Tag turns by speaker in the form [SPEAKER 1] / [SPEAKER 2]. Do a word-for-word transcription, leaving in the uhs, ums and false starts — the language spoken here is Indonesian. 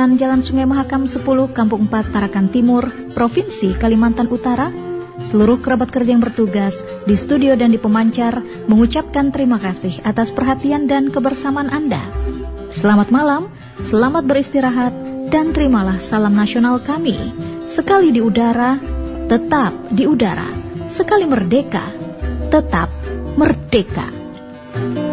[SPEAKER 1] kawasan Jalan Sungai Mahakam sepuluh, Kampung empat, Tarakan Timur, Provinsi Kalimantan Utara, seluruh kerabat kerja yang bertugas di studio dan di pemancar mengucapkan terima kasih atas perhatian dan kebersamaan Anda. Selamat malam, selamat beristirahat, dan terimalah salam nasional kami. Sekali di udara, tetap di udara. Sekali merdeka, tetap merdeka.